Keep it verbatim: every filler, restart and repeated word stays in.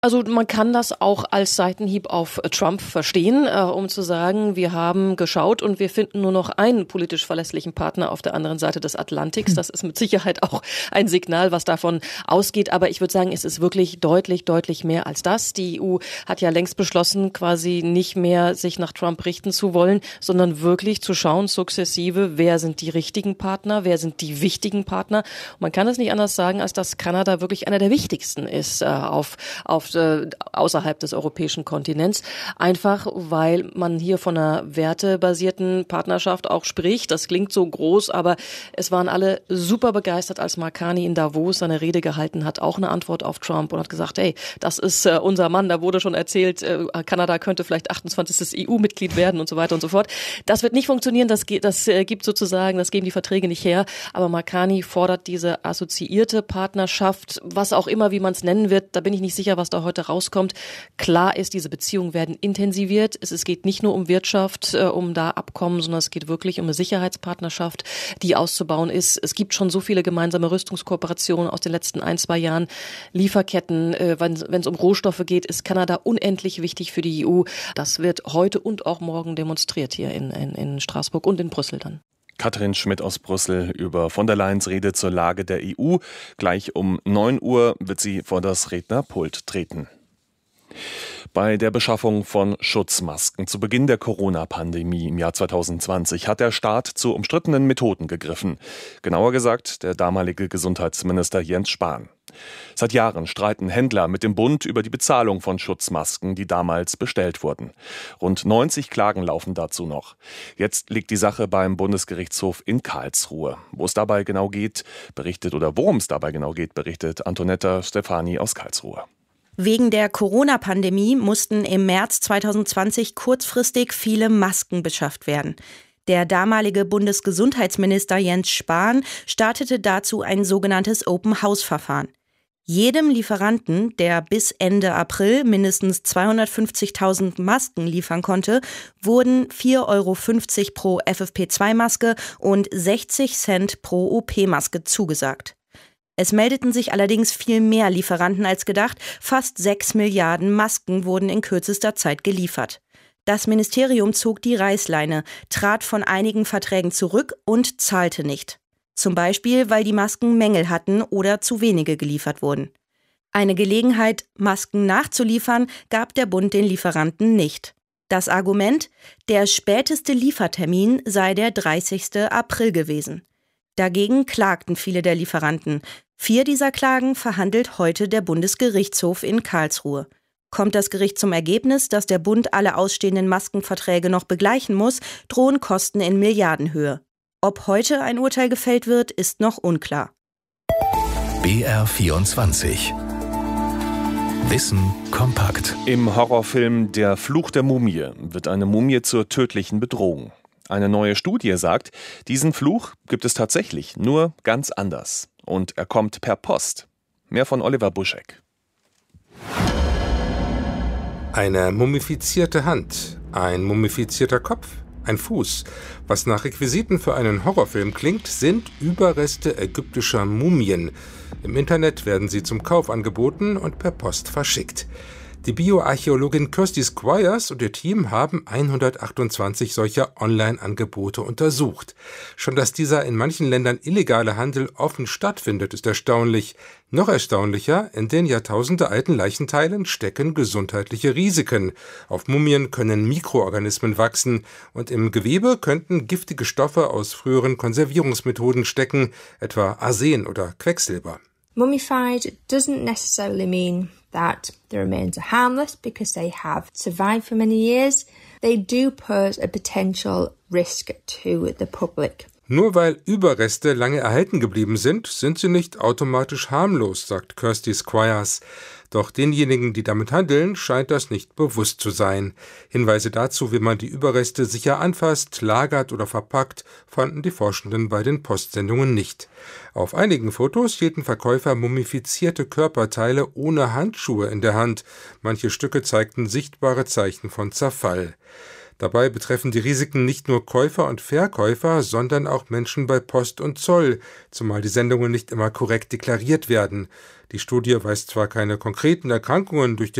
Also man kann das auch als Seitenhieb auf Trump verstehen, äh, um zu sagen, wir haben geschaut und wir finden nur noch einen politisch verlässlichen Partner auf der anderen Seite des Atlantiks. Das ist mit Sicherheit auch ein Signal, was davon ausgeht. Aber ich würde sagen, es ist wirklich deutlich, deutlich mehr als das. Die E U hat ja längst beschlossen, quasi nicht mehr sich nach Trump richten zu wollen, sondern wirklich zu schauen, sukzessive, wer sind die richtigen Partner, wer sind die wichtigen Partner. Und man kann es nicht anders sagen, als dass Kanada wirklich einer der wichtigsten ist äh, auf, auf außerhalb des europäischen Kontinents, einfach weil man hier von einer wertebasierten Partnerschaft auch spricht. Das klingt so groß, aber es waren alle super begeistert, als Mark Carney in Davos seine Rede gehalten hat, auch eine Antwort auf Trump und hat gesagt, hey, das ist äh, unser Mann, da wurde schon erzählt, äh, Kanada könnte vielleicht achtundzwanzigstes E U-Mitglied werden und so weiter und so fort. Das wird nicht funktionieren, das, das äh, gibt sozusagen, das geben die Verträge nicht her, aber Mark Carney fordert diese assoziierte Partnerschaft, was auch immer, wie man es nennen wird, da bin ich nicht sicher, was da heute rauskommt. Klar ist, diese Beziehungen werden intensiviert. Es, es geht nicht nur um Wirtschaft, äh, um da Abkommen, sondern es geht wirklich um eine Sicherheitspartnerschaft, die auszubauen ist. Es gibt schon so viele gemeinsame Rüstungskooperationen aus den letzten ein, zwei Jahren. Lieferketten, äh, wenn es um Rohstoffe geht, ist Kanada unendlich wichtig für die E U. Das wird heute und auch morgen demonstriert hier in, in, in Straßburg und in Brüssel dann. Katrin Schmidt aus Brüssel über von der Leyens Rede zur Lage der E U. Gleich um neun Uhr wird sie vor das Rednerpult treten. Bei der Beschaffung von Schutzmasken zu Beginn der Corona-Pandemie im Jahr zweitausendzwanzig hat der Staat zu umstrittenen Methoden gegriffen. Genauer gesagt der damalige Gesundheitsminister Jens Spahn. Seit Jahren streiten Händler mit dem Bund über die Bezahlung von Schutzmasken, die damals bestellt wurden. Rund neunzig Klagen laufen dazu noch. Jetzt liegt die Sache beim Bundesgerichtshof in Karlsruhe. Wo es dabei genau geht, berichtet oder worum es dabei genau geht, berichtet Antonetta Stefani aus Karlsruhe. Wegen der Corona-Pandemie mussten im März zweitausendzwanzig kurzfristig viele Masken beschafft werden. Der damalige Bundesgesundheitsminister Jens Spahn startete dazu ein sogenanntes Open-House-Verfahren. Jedem Lieferanten, der bis Ende April mindestens zweihundertfünfzigtausend Masken liefern konnte, wurden vier Euro fünfzig pro F F P zwei Maske und sechzig Cent pro O P-Maske zugesagt. Es meldeten sich allerdings viel mehr Lieferanten als gedacht. Fast sechs Milliarden Masken wurden in kürzester Zeit geliefert. Das Ministerium zog die Reißleine, trat von einigen Verträgen zurück und zahlte nicht. Zum Beispiel, weil die Masken Mängel hatten oder zu wenige geliefert wurden. Eine Gelegenheit, Masken nachzuliefern, gab der Bund den Lieferanten nicht. Das Argument: der späteste Liefertermin sei der dreißigste April gewesen. Dagegen klagten viele der Lieferanten. Vier dieser Klagen verhandelt heute der Bundesgerichtshof in Karlsruhe. Kommt das Gericht zum Ergebnis, dass der Bund alle ausstehenden Maskenverträge noch begleichen muss, drohen Kosten in Milliardenhöhe. Ob heute ein Urteil gefällt wird, ist noch unklar. B R vierundzwanzig. Wissen kompakt. Im Horrorfilm Der Fluch der Mumie wird eine Mumie zur tödlichen Bedrohung. Eine neue Studie sagt, diesen Fluch gibt es tatsächlich, nur ganz anders. Und er kommt per Post. Mehr von Oliver Buschek. Eine mumifizierte Hand, ein mumifizierter Kopf, ein Fuß. Was nach Requisiten für einen Horrorfilm klingt, sind Überreste ägyptischer Mumien. Im Internet werden sie zum Kauf angeboten und per Post verschickt. Die Bioarchäologin Kirsty Squires und ihr Team haben hundertachtundzwanzig solcher Online-Angebote untersucht. Schon dass dieser in manchen Ländern illegale Handel offen stattfindet, ist erstaunlich. Noch erstaunlicher, in den jahrtausendealten Leichenteilen stecken gesundheitliche Risiken. Auf Mumien können Mikroorganismen wachsen und im Gewebe könnten giftige Stoffe aus früheren Konservierungsmethoden stecken, etwa Arsen oder Quecksilber. Mummified doesn't necessarily mean that the remains are harmless because they have survived for many years. They do pose a potential risk to the public. Nur weil Überreste lange erhalten geblieben sind, sind sie nicht automatisch harmlos, sagt Kirsty Squires. Doch denjenigen, die damit handeln, scheint das nicht bewusst zu sein. Hinweise dazu, wie man die Überreste sicher anfasst, lagert oder verpackt, fanden die Forschenden bei den Postsendungen nicht. Auf einigen Fotos hielten Verkäufer mumifizierte Körperteile ohne Handschuhe in der Hand. Manche Stücke zeigten sichtbare Zeichen von Zerfall. Dabei betreffen die Risiken nicht nur Käufer und Verkäufer, sondern auch Menschen bei Post und Zoll, zumal die Sendungen nicht immer korrekt deklariert werden. Die Studie weist zwar keine konkreten Erkrankungen durch